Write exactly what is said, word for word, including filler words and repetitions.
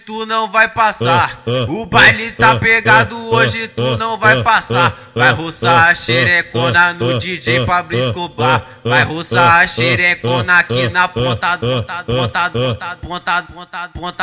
Tu não vai passar, o baile tá pegado hoje, tu não vai passar. Vai roçar a xerecona no D J Pablo Escobar. Vai roçar a xerecona aqui na ponta, ponta, ponta, ponta, ponta, ponta, ponta.